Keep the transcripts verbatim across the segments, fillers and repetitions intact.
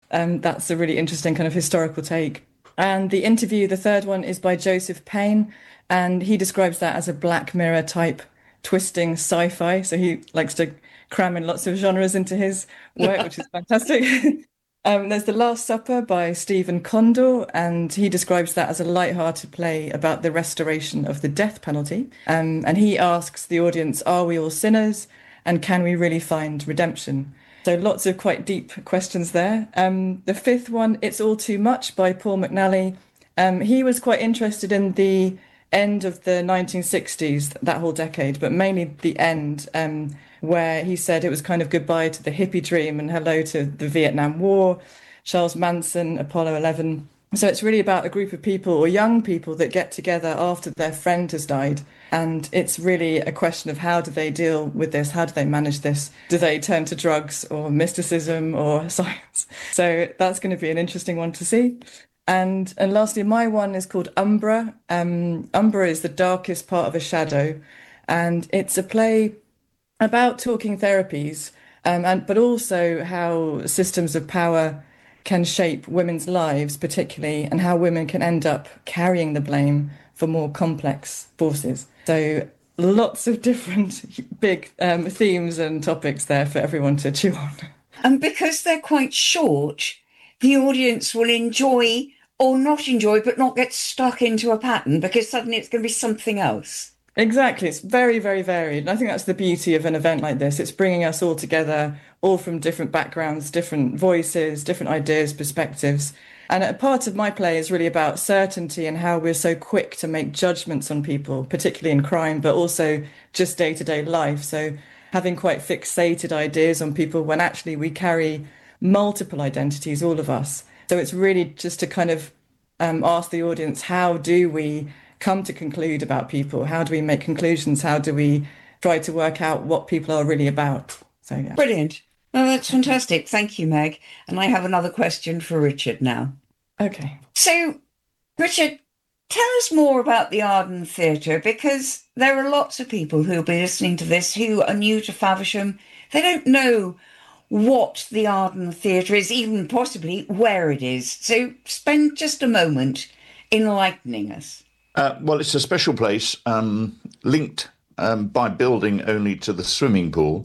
Um, that's a really interesting kind of historical take. And the interview, the third one, is by Joseph Payne, and he describes that as a Black Mirror type twisting sci-fi. So he likes to cram in lots of genres into his work, which is fantastic. Um, there's The Last Supper by Stephen Condor, and he describes that as a light-hearted play about the restoration of the death penalty. Um, and he asks the audience, are we all sinners? And can we really find redemption? So lots of quite deep questions there. Um, the fifth one, It's All Too Much by Paul McNally. Um, he was quite interested in the end of the nineteen sixties, that whole decade, but mainly the end, um, where he said it was kind of goodbye to the hippie dream and hello to the Vietnam War, Charles Manson, Apollo eleven. So it's really about a group of people or young people that get together after their friend has died. And it's really a question of how do they deal with this? How do they manage this? Do they turn to drugs or mysticism or science? So that's going to be an interesting one to see. And and lastly, my one is called Umbra. Um, Umbra is the darkest part of a shadow. And it's a play about talking therapies, um, and but also how systems of power can shape women's lives, particularly, and how women can end up carrying the blame for more complex forces. So lots of different big um, themes and topics there for everyone to chew on. And because they're quite short, the audience will enjoy or not enjoy, but not get stuck into a pattern because suddenly it's going to be something else. Exactly. It's very, very varied. And I think that's the beauty of an event like this. It's bringing us all together, all from different backgrounds, different voices, different ideas, perspectives. And a part of my play is really about certainty and how we're so quick to make judgments on people, particularly in crime, but also just day-to-day life. So having quite fixated ideas on people when actually we carry multiple identities, all of us. So it's really just to kind of um, ask the audience, how do we come to conclude about people? How do we make conclusions? How do we try to work out what people are really about? So, yeah. Brilliant. Oh, that's fantastic. Thank you, Meg. And I have another question for Richard now. Okay. So, Richard, tell us more about the Arden Theatre, because there are lots of people who will be listening to this who are new to Faversham. They don't know what the Arden Theatre is, even possibly where it is. So spend just a moment enlightening us. Uh, well, it's a special place um, linked um, by building only to the swimming pool.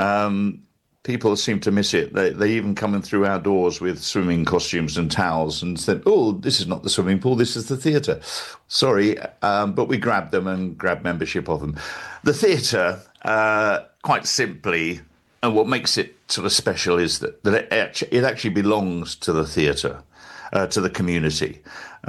Um, people seem to miss it. They, they even come in through our doors with swimming costumes and towels and said, oh, this is not the swimming pool, this is the theatre. Sorry, um, but we grabbed them and grabbed membership of them. The theatre, uh, quite simply, and what makes it sort of special is that, that it, actually, it actually belongs to the theatre, uh, to the community.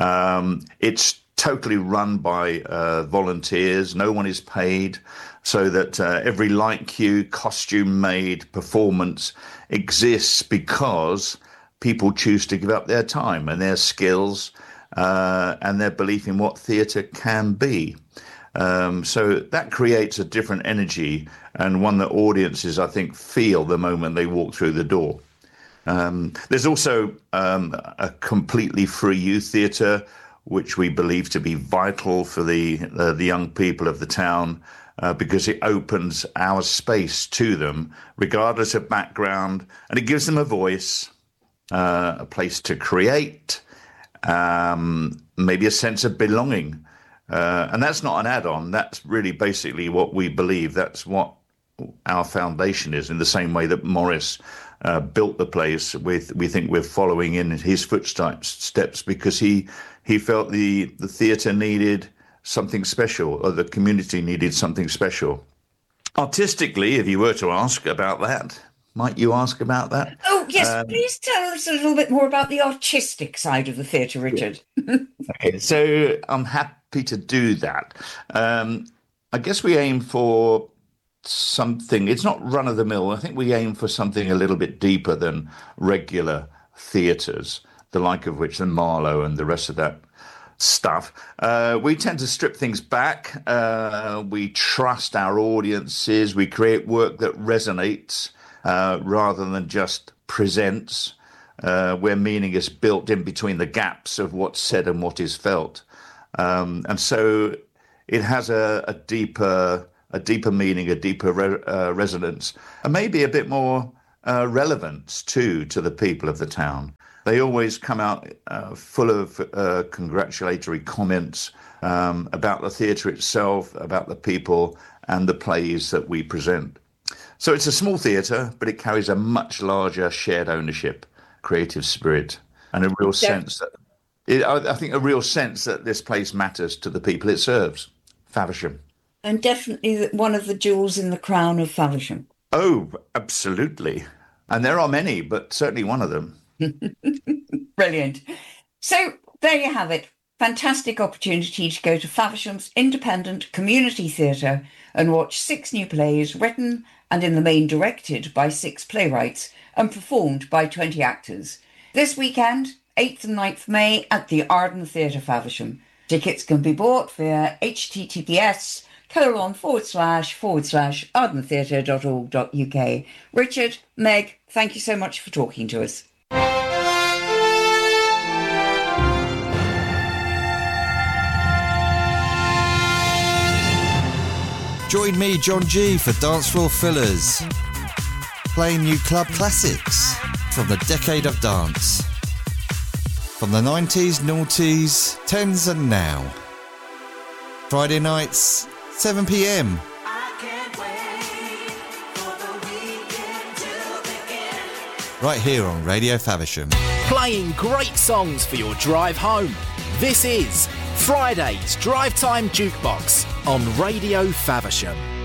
Um, it's totally run by uh, volunteers. No one is paid, so that uh, every light cue, costume made, performance exists because people choose to give up their time and their skills uh, and their belief in what theatre can be. Um, so that creates a different energy, and one that audiences, I think, feel the moment they walk through the door. Um, there's also um, a completely free youth theatre, which we believe to be vital for the uh, the young people of the town, uh, because it opens our space to them, regardless of background, and it gives them a voice, uh, a place to create, um, maybe a sense of belonging. Uh, and that's not an add-on. That's really basically what we believe. That's what our foundation is, in the same way that Morris uh, built the place. With, we think we're following in his footsteps steps because he he felt the, the theatre needed something special, or the community needed something special. Artistically, if you were to ask about that, might you ask about that? Oh, yes, Um, please tell us a little bit more about the artistic side of the theatre, Richard. Okay, so I'm happy to do that. Um, I guess we aim for something, it's not run of the mill. I think we aim for something a little bit deeper than regular theatres, the like of which the Marlowe and the rest of that stuff. Uh, we tend to strip things back. Uh, we trust our audiences. We create work that resonates uh, rather than just presents, uh, where meaning is built in between the gaps of what's said and what is felt. Um, and so it has a, a deeper a deeper meaning, a deeper re- uh, resonance, and maybe a bit more uh, relevance too to the people of the town. They always come out uh, full of uh, congratulatory comments um, about the theatre itself, about the people and the plays that we present. So it's a small theatre, but it carries a much larger shared ownership, creative spirit, and a real yeah. sense that it, I, I think a real sense that this place matters to the people it serves. Faversham. And definitely one of the jewels in the crown of Faversham. Oh, absolutely. And there are many, but certainly one of them. Brilliant. So there you have it. Fantastic opportunity to go to Faversham's independent community theatre and watch six new plays written and in the main directed by six playwrights and performed by twenty actors. This weekend, eighth and ninth of May at the Arden Theatre Faversham. Tickets can be bought via https colon forward slash forward slash ardentheatre.org.uk. Richard, Meg, thank you so much for talking to us. Join me, John G, for Dance Floor Fillers, playing new club classics from the decade of dance, from the nineties, noughties, tens and now. Friday nights, seven p.m. Right here on Radio Faversham. Playing great songs for your drive home. This is Friday's Drive Time Jukebox on Radio Faversham.